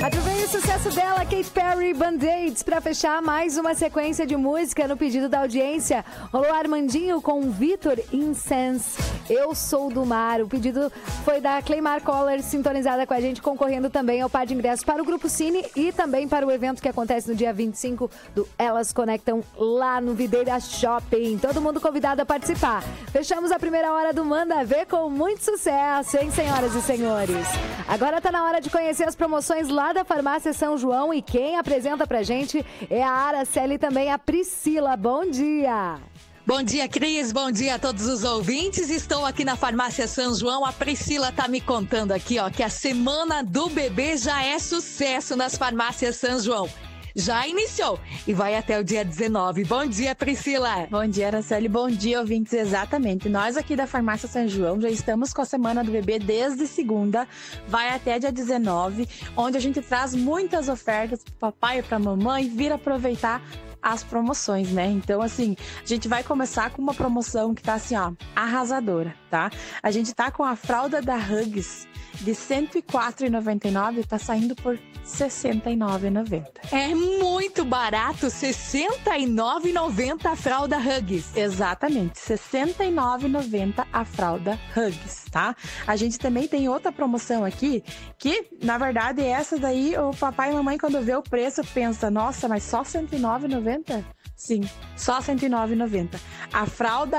Adivinha o sucesso dela, Katy Perry, Band-Aids, pra fechar mais uma sequência de música no pedido da audiência. Rolou Armandinho com Vitor Incense, Eu Sou do Mar. O pedido foi da Claymar Collar, sintonizada com a gente, concorrendo também ao par de ingressos para o Grupo Cine e também para o evento que acontece no dia 25 do Elas Conectam lá no Videira Shopping. Todo mundo convidado a participar. Fechamos a primeira hora do Manda Ver com muito sucesso, hein, senhoras e senhores? Agora tá na hora de conhecer as promoções lá da Farmácia São João e quem apresenta pra gente é a Araceli e também a Priscila. Bom dia! Bom dia, Cris. Bom dia a todos os ouvintes. Estou aqui na Farmácia São João. A Priscila tá me contando aqui, ó, que a Semana do Bebê já é sucesso nas Farmácias São João. Já iniciou e vai até o dia 19. Bom dia, Priscila. Bom dia, Araceli. Bom dia, ouvintes. Exatamente. Nós aqui da Farmácia São João já estamos com a Semana do Bebê desde segunda, vai até dia 19, onde a gente traz muitas ofertas para o papai e para a mamãe vir aproveitar as promoções, né? Então, assim, a gente vai começar com uma promoção que tá assim, ó, arrasadora, tá? A gente tá com a fralda da Huggies de R$ 104,99, tá saindo por R$ 69,90. É muito barato, R$ 69,90 a fralda Huggies. Exatamente, R$ 69,90 a fralda Huggies, tá? A gente também tem outra promoção aqui, que, na verdade, essa daí, o papai e a mamãe, quando vê o preço, pensa, nossa, mas só R$ 109,90? Sim, só R$ 109,90. A fralda